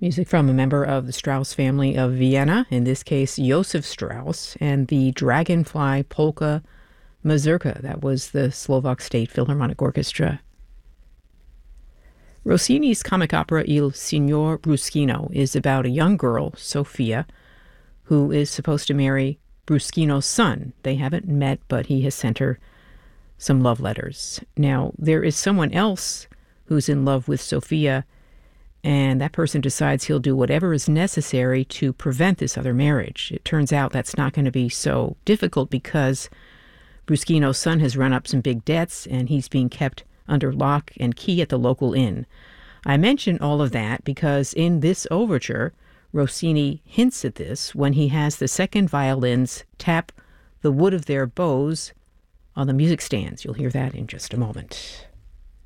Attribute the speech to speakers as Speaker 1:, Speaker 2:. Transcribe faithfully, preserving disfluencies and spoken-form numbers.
Speaker 1: Music from a member of the Strauss family of Vienna, in this case, Josef Strauss, and the Dragonfly Polka Mazurka. That was the Slovak State Philharmonic Orchestra. Rossini's comic opera Il Signor Bruschino is about a young girl, Sophia, who is supposed to marry Bruschino's son. They haven't met, but he has sent her some love letters. Now, there is someone else who's in love with Sophia, and that person decides he'll do whatever is necessary to prevent this other marriage. It turns out that's not going to be so difficult because Bruschino's son has run up some big debts, and he's being kept under lock and key at the local inn. I mention all of that because in this overture, Rossini hints at this when he has the second violins tap the wood of their bows on the music stands. You'll hear that in just a moment.